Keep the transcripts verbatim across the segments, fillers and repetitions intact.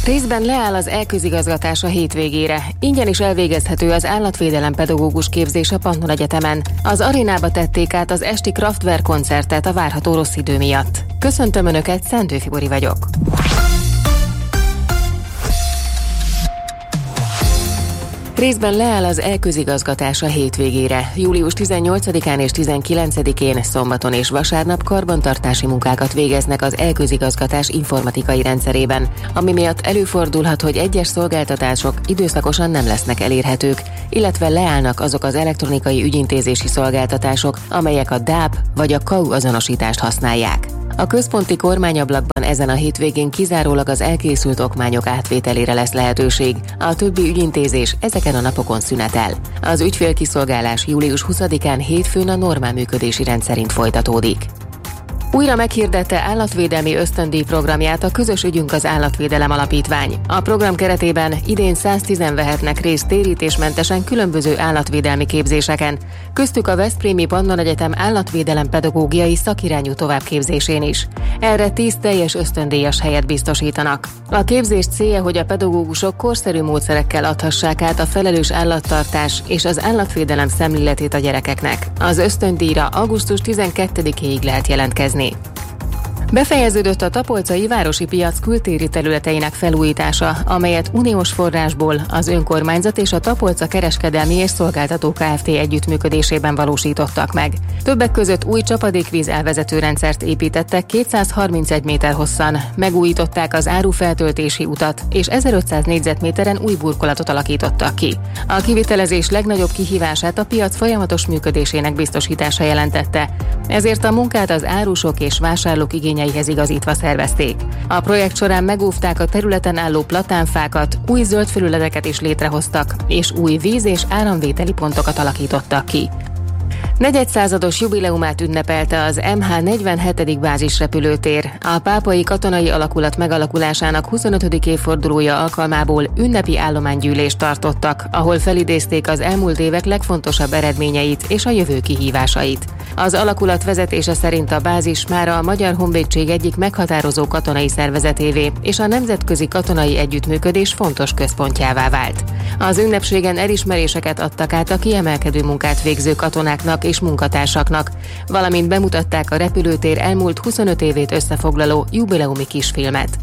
Részben leáll az e-közigazgatás a hétvégére. Ingyen is elvégezhető az állatvédelem pedagógus képzés a Pannon Egyetemen. Az arénába tették át az esti Kraftwerk koncertet a várható rossz idő miatt. Köszöntöm Önöket, Szendő Fibori vagyok. Részben leáll az e-közigazgatás a hétvégére. július tizennyolcadikán és tizenkilencedikén szombaton és vasárnap karbantartási munkákat végeznek az e-közigazgatás informatikai rendszerében, ami miatt előfordulhat, hogy egyes szolgáltatások időszakosan nem lesznek elérhetők, illetve leállnak azok az elektronikai ügyintézési szolgáltatások, amelyek a dé á pé vagy a ká u azonosítást használják. A központi kormányablakban ezen a hétvégén kizárólag az elkészült okmányok átvételére lesz lehetőség, a többi ügyintézés ezeken a napokon szünetel. Az ügyfélkiszolgálás július huszadikán hétfőn a normál működési rend szerint folytatódik. Újra meghirdette állatvédelmi ösztöndíj programját a Közös ügyünk az Állatvédelem Alapítvány. A program keretében idén száztízen vehetnek részt térítésmentesen különböző állatvédelmi képzéseken, köztük a Veszprémi Pannon Egyetem állatvédelem pedagógiai szakirányú továbbképzésén is. Erre tíz teljes ösztöndíjas helyet biztosítanak. A képzés célja, hogy a pedagógusok korszerű módszerekkel adhassák át a felelős állattartás és az állatvédelem szemléletét a gyerekeknek. Az ösztöndíjra augusztus tizenkettedikéig lehet jelentkezni. Befejeződött a tapolcai városi piac kültéri területeinek felújítása, amelyet uniós forrásból az önkormányzat és a Tapolca Kereskedelmi és Szolgáltató Kft. Együttműködésében valósítottak meg. Többek között új csapadékvíz elvezető rendszert építettek kétszázharmincegy méter hosszan, megújították az árufeltöltési utat, és ezerötszáz négyzetméteren új burkolatot alakítottak ki. A kivitelezés legnagyobb kihívását a piac folyamatos működésének biztosítása jelentette, ezért a munkát az árusok és vásárlók igényeihez igazítva szervezték. A projekt során megóvták a területen álló platánfákat, új zöld felületeket is létrehoztak, és új víz- és áramvételi pontokat alakítottak ki. Negyedszázados jubileumát ünnepelte az em há negyvenhetedik bázisrepülőtér. A pápai katonai alakulat megalakulásának huszonötödik évfordulója alkalmából ünnepi állománygyűlést tartottak, ahol felidézték az elmúlt évek legfontosabb eredményeit és a jövő kihívásait. Az alakulat vezetése szerint a bázis mára a Magyar Honvédség egyik meghatározó katonai szervezetévé és a nemzetközi katonai együttműködés fontos központjává vált. Az ünnepségen elismeréseket adtak át a kiemelkedő munkát végző katonáknak és munkatársaknak, valamint bemutatták a repülőtér elmúlt huszonöt évét összefoglaló jubileumi kisfilmet.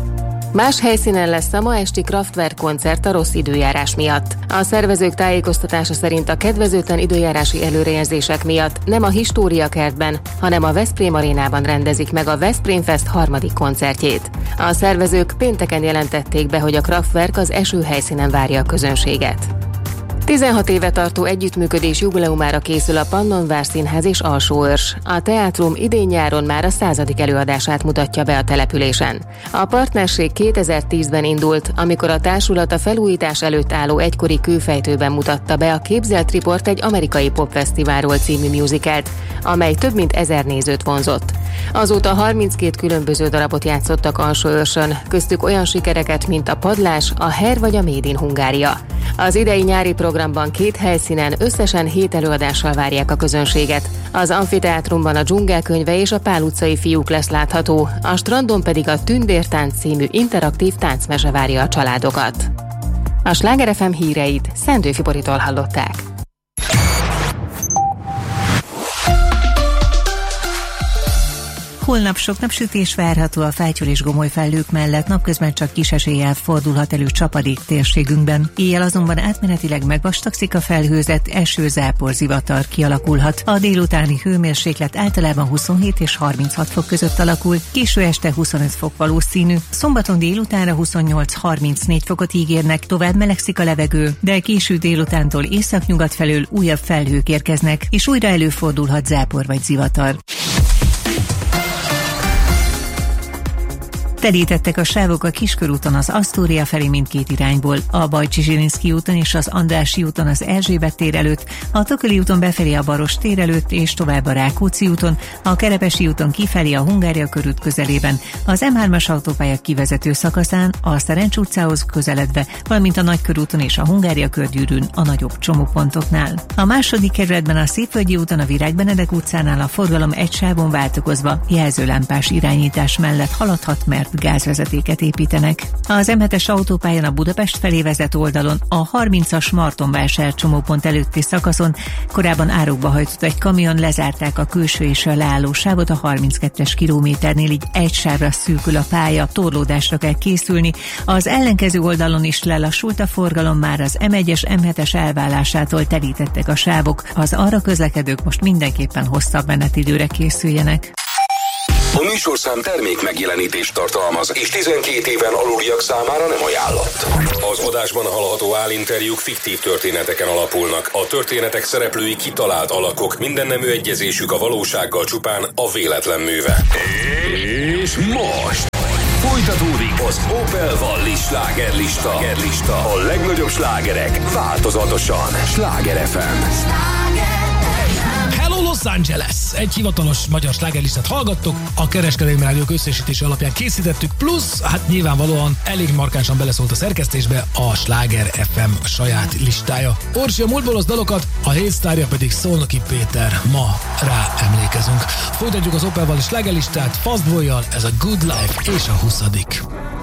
Más helyszínen lesz a ma esti Kraftwerk koncert a rossz időjárás miatt. A szervezők tájékoztatása szerint a kedvezőtlen időjárási előrejelzések miatt nem a História kertben, hanem a Veszprém arénában rendezik meg a Veszprém Fest harmadik koncertjét. A szervezők pénteken jelentették be, hogy a Kraftwerk az esőhelyszínen várja a közönséget. tizenhat éve tartó együttműködés jubileumára készül a Pannonvár Színház és Alsóörs. A teátrum idén-nyáron már a századik előadását mutatja be a településen. A partnerség kétezer-tízben indult, amikor a társulat a felújítás előtt álló egykori kőfejtőben mutatta be a Képzelt Riport egy amerikai popfesztiválról című musicalt, amely több mint ezer nézőt vonzott. Azóta harminckét különböző darabot játszottak Alsóörsön, köztük olyan sikereket, mint a Padlás, a Her vagy a Made in Hungária. Az idei nyári programban két helyszínen összesen hét előadással várják a közönséget. Az amfiteátrumban a Dzsungelkönyve és a Pál utcai fiúk lesz látható, a strandon pedig a Tündértánc című interaktív táncmese várja a családokat. A Sláger ef em híreit Szendő Fiboritól hallották. Holnap sok napsütés várható a fátyol és gomoly felhők mellett, napközben csak kis eséllyel fordulhat elő csapadék térségünkben. Éjjel azonban átmenetileg megvastagszik a felhőzet, eső-zápor zivatar kialakulhat. A délutáni hőmérséklet általában huszonhét és harminchat fok között alakul, késő este huszonöt fok valószínű. Szombaton délutánra huszonnyolc-harmincnégy fokot ígérnek, tovább melegszik a levegő, de késő délutántól északnyugat felől újabb felhők érkeznek, és újra előfordulhat zápor vagy zivatar. Telítettek a sávok a Kiskörúton az Asztória felé mindkét irányból, a Bajcsy-Zsilinszky úton és az Andrássy úton az Erzsébet tér előtt, a Tököli úton befelé a Baross tér előtt és tovább a Rákóczi úton, a Kerepesi úton kifelé a Hungária körút közelében, az em hármas autópálya kivezető szakaszán, a Szerencs utcához közeledve, valamint a Nagykörúton és a Hungária körgyűrűn a nagyobb csomópontoknál. A második kerületben a Szépvölgyi úton a Virág Benedek utcánál a forgalom egy sávon váltakozva jelzőlámpás irányítás mellett haladhat, mert gázvezetéket építenek. Az em hetes autópályán a Budapest felé vezet oldalon a harmincas Martonvásár csomópont előtti szakaszon korábban árokba hajtott egy kamion, lezárták a külső és a leálló sávot a harminckettes kilométernél, így egy sávra szűkül a pálya, torlódásra kell készülni. Az ellenkező oldalon is lelassult a forgalom, már az em egyes em hetes elválásától terítettek a sávok. Az arra közlekedők most mindenképpen hosszabb menetidőre készüljenek. A műsorszám termék megjelenítést tartalmaz, és tizenkét éven aluliak számára nem ajánlott. Az adásban hallható állinterjúk fiktív történeteken alapulnak. A történetek szereplői kitalált alakok, minden nemű egyezésük a valósággal csupán a véletlen műve. És most folytatódik az Opel Wallis slágerlista. A legnagyobb slágerek változatosan. Sláger ef em. Hello Los Angeles! Egy hivatalos magyar slágerlistát hallgattok, a kereskedelmi rádiók összesítése alapján készítettük, plusz hát nyilvánvalóan elég markánsan beleszólt a szerkesztésbe a Sláger ef em saját listája. Orsi a múltból dalokat, a hétsztárja pedig Szolnoki Péter. Ma rá emlékezünk. Folytatjuk az Opel Wallis slágerlistát Fastboy-jal, ez a Good Life és a huszadik.